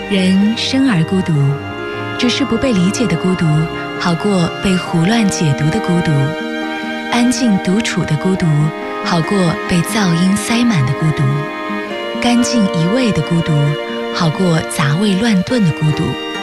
人生而孤独，只是不被理解的孤独，好过被胡乱解读的孤独；安静独处的孤独，好过被噪音塞满的孤独；干净一味的孤独，好过杂味乱炖的孤独。